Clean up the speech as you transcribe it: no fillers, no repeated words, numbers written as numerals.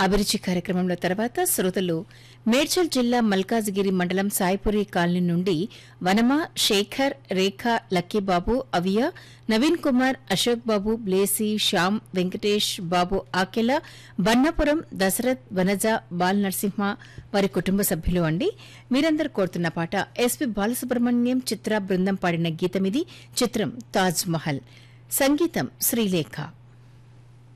అభిరుచి కార్యక్రమంలో తర్వాత శ్రోతలు మేడ్చల్ జిల్లా మల్కాజ్గిరి మండలం సాయిపురి కాలనీ నుండి వనమ, శేఖర్, రేఖ, లక్కీబాబు, అవియ, నవీన్ కుమార్, అశోక్ బాబు, బ్లేసి, శ్యామ్, వెంకటేష్ బాబు, ఆకెల, బన్నాపురం, దశరథ్, వనజ, బాల్ నరసింహ వారి కుటుంబ సభ్యులు అండి. మీరందరూ కోరుతున్న పాట ఎస్పి బాలసుబ్రహ్మణ్యం చిత్ర బృందం పాడిన గీతమిది. చిత్రం తాజ్ మహల్. సంగీతం శ్రీలేఖ.